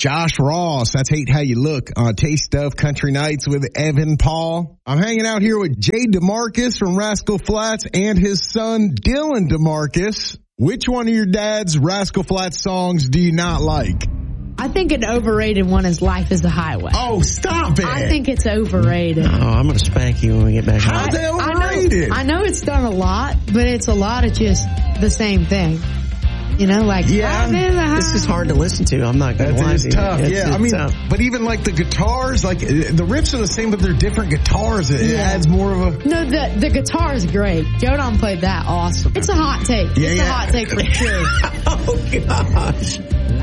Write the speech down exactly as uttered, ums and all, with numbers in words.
Josh Ross, that's Hate How You Look on Taste of Country Nights with Evan Paul. I'm hanging out here with Jay DeMarcus from Rascal Flatts and his son Dylan DeMarcus. Which one of your dad's Rascal Flatts songs do you not like? I think an overrated one is Life is the Highway. Oh, stop it. I think it's overrated. Oh, I'm going to spank you when we get back home. How's that overrated? I know, I know it's done a lot, but it's a lot of just the same thing. You know, like, yeah, this is hard to listen to. I'm not going to lie. It's tough. It's, yeah, it's I mean, tough. but even like the guitars, like the riffs are the same, but they're different guitars. It yeah. adds more of a. No, the the guitar is great. Jodan played that awesome. It's a hot take. Yeah, it's yeah. a hot take for sure. Oh gosh.